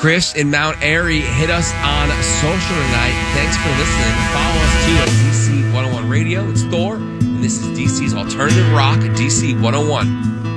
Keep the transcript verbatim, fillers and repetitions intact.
Chris in Mount Airy, hit us on social tonight. Thanks for listening. Follow us too at D C one oh one Radio. It's Thor, and this is D C's Alternative Rock, D C one oh one.